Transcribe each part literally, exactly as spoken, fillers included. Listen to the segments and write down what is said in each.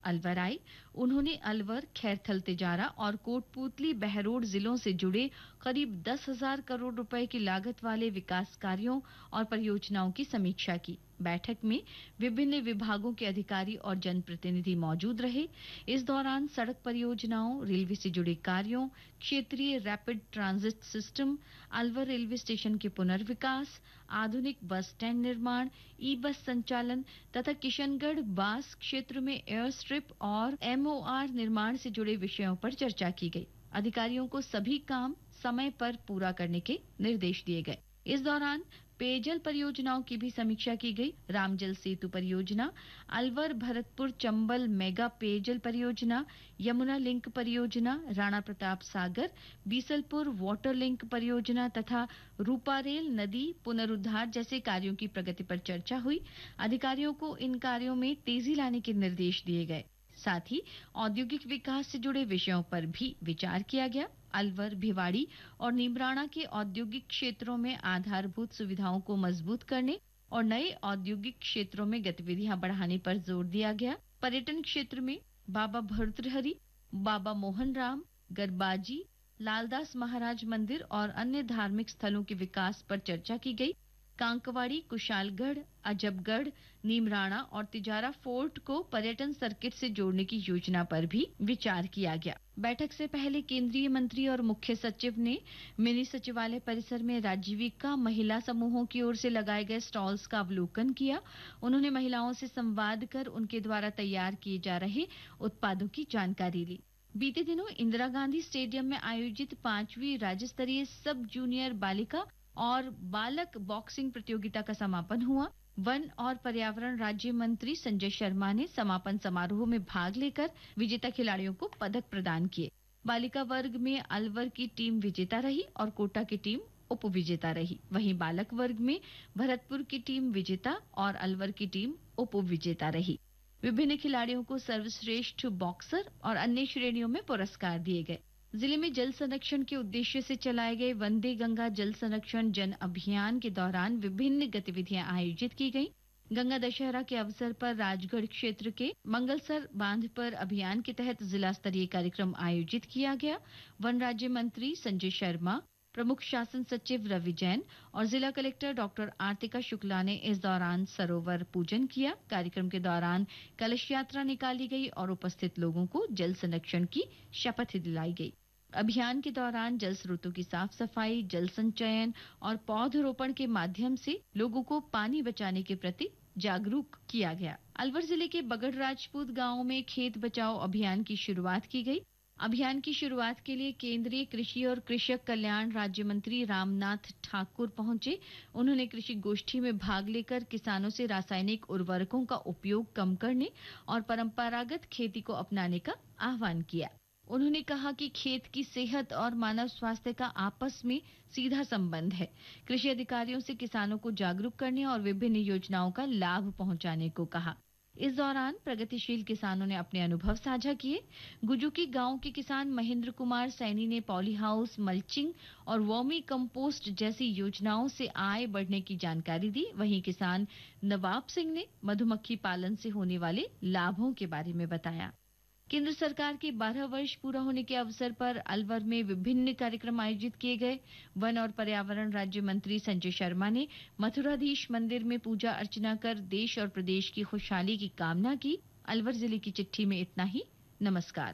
अलवर आए। उन्होंने अलवर, खैरथल, तिजारा और कोटपूतली, बहरोड जिलों से जुड़े करीब दस हजार करोड़ रुपए की लागत वाले विकास कार्यों और परियोजनाओं की समीक्षा की। बैठक में विभिन्न विभागों के अधिकारी और जनप्रतिनिधि मौजूद रहे। इस दौरान सड़क परियोजनाओं, रेलवे से जुड़े कार्यों, क्षेत्रीय rapid transit system, Alwar railway station के पुनर्विकास, आधुनिक बस स्टैंड निर्माण, ई बस संचालन तथा किशनगढ़ बास क्षेत्र में एयर स्ट्रिप और एमओआर निर्माण से जुड़े विषयों पर चर्चा की गई। अधिकारियों को सभी काम समय पर पूरा करने के निर्देश दिए गए। इस दौरान पेयजल परियोजनाओं की भी समीक्षा की गई। रामजल सेतु परियोजना, अलवर भरतपुर चंबल मेगा पेयजल परियोजना, यमुना लिंक परियोजना, राणा प्रताप सागर बीसलपुर वाटर लिंक परियोजना तथा रूपारेल नदी पुनरुद्धार जैसे कार्यों की प्रगति पर चर्चा हुई। अधिकारियों को इन कार्यों में तेजी लाने के निर्देश दिए गए। साथ ही औद्योगिक विकास से जुड़े विषयों पर भी विचार किया गया। अलवर, भिवाड़ी और नीमराणा के औद्योगिक क्षेत्रों में आधारभूत सुविधाओं को मजबूत करने और नए औद्योगिक क्षेत्रों में गतिविधियां बढ़ाने पर जोर दिया गया। पर्यटन क्षेत्र में बाबा भर्तृहरि, बाबा मोहन राम, गरबाजी, लालदास महाराज मंदिर और अन्य धार्मिक स्थलों के विकास पर चर्चा की गई। कांकवाड़ी, कुशालगढ़, अजबगढ़, नीमराणा और तिजारा फोर्ट को पर्यटन सर्किट से जोड़ने की योजना पर भी विचार किया गया। बैठक से पहले केंद्रीय मंत्री और मुख्य सचिव ने मिनी सचिवालय परिसर में राजीविका महिला समूहों की ओर से लगाए गए स्टॉल्स का अवलोकन किया। उन्होंने महिलाओं से संवाद कर उनके द्वारा तैयार किए जा रहे उत्पादों की जानकारी ली। बीते दिनों इंदिरा गांधी स्टेडियम में आयोजित पांचवी राज्य स्तरीय सब जूनियर बालिका और बालक बॉक्सिंग प्रतियोगिता का समापन हुआ। वन और पर्यावरण राज्य मंत्री संजय शर्मा ने समापन समारोह में भाग लेकर विजेता खिलाड़ियों को पदक प्रदान किए। बालिका वर्ग में अलवर की टीम विजेता रही और कोटा की टीम उप विजेता रही। वहीं बालक वर्ग में भरतपुर की टीम विजेता और अलवर की टीम उप विजेता रही। विभिन्न खिलाड़ियों को सर्वश्रेष्ठ बॉक्सर और अन्य श्रेणियों में पुरस्कार दिए गए। जिले में जल संरक्षण के उद्देश्य से चलाए गए वंदे गंगा जल संरक्षण जन अभियान के दौरान विभिन्न गतिविधियां आयोजित की गईं। गंगा दशहरा के अवसर पर राजगढ़ क्षेत्र के मंगलसर बांध पर अभियान के तहत जिला स्तरीय कार्यक्रम आयोजित किया गया। वन राज्य मंत्री संजय शर्मा, प्रमुख शासन सचिव रवि जैन और जिला कलेक्टर डॉक्टर आरतिका शुक्ला ने इस दौरान सरोवर पूजन किया। कार्यक्रम के दौरान कलश यात्रा निकाली गई और उपस्थित लोगों को जल संरक्षण की शपथ दिलाई गई। अभियान के दौरान जल स्रोतों की साफ सफाई, जल संचयन और पौधरोपण के माध्यम से लोगों को पानी बचाने के प्रति जागरूक किया गया। अलवर जिले के बगड़ राजपूत गांव में खेत बचाओ अभियान की शुरुआत की गई। अभियान की शुरुआत के लिए केंद्रीय कृषि और कृषक कल्याण राज्य मंत्री रामनाथ ठाकुर पहुंचे। उन्होंने कृषि गोष्ठी में भाग लेकर किसानों से रासायनिक उर्वरकों का उपयोग कम करने और परंपरागत खेती को अपनाने का आह्वान किया। उन्होंने कहा कि खेत की सेहत और मानव स्वास्थ्य का आपस में सीधा संबंध है। कृषि अधिकारियों से किसानों को जागरूक करने और विभिन्न योजनाओं का लाभ पहुंचाने को कहा। इस दौरान प्रगतिशील किसानों ने अपने अनुभव साझा किए। गुजुकी गांव के किसान महेंद्र कुमार सैनी ने पॉली हाउस, मल्चिंग और वर्मी कंपोस्ट जैसी योजनाओं से आय बढ़ने की जानकारी दी। वहीं किसान नवाब सिंह ने मधुमक्खी पालन से होने वाले लाभों के बारे में बताया। केंद्र सरकार के बारह वर्ष पूरा होने के अवसर पर अलवर में विभिन्न कार्यक्रम आयोजित किए गए। वन और पर्यावरण राज्य मंत्री संजय शर्मा ने मथुराधीश मंदिर में पूजा अर्चना कर देश और प्रदेश की खुशहाली की कामना की। अलवर जिले की चिट्ठी में इतना ही। नमस्कार।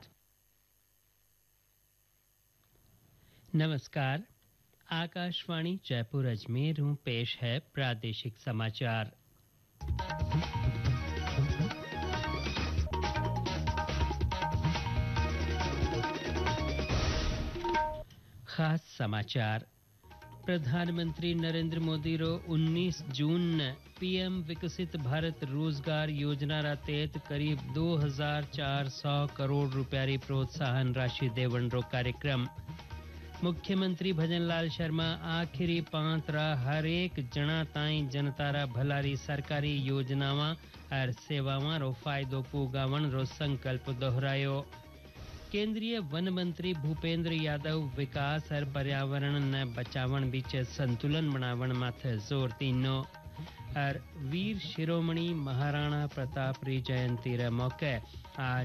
नमस्कार। आकाशवाणी जयपुर अजमेर हूँ, पेश है प्रादेशिक समाचार। खास समाचार। प्रधानमंत्री नरेंद्र मोदी रो उन्नीस जून न पीएम विकसित भारत रोजगार योजना रा तहत करीब दो हजार चार सौ करोड़ रुपया री प्रोत्साहन राशि देवन रो कार्यक्रम। मुख्यमंत्री भजनलाल शर्मा आखिरी पांच रा हर एक जना ताई जनता रा भलारी सरकारी योजनावां और सेवावां रो फायदो पुगावण रो संकल्प दोहरायो। केंद्रीय वन मंत्री भूपेंद्र यादव विकास और पर्यावरण न बचावन बीच संतुलन बनावन माथे जोर तीनो। और वीर शिरोमणि महाराणा प्रताप री जयंती रे मौके आज